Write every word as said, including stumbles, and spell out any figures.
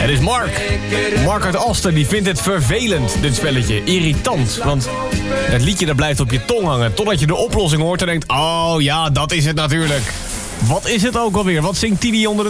Het is Mark. Mark uit Asten, die vindt het vervelend, dit spelletje. Irritant, want het liedje dat blijft op je tong hangen... totdat je de oplossing hoort en denkt... oh ja, dat is het natuurlijk. Wat is het ook alweer? Wat zingt Tini onder de...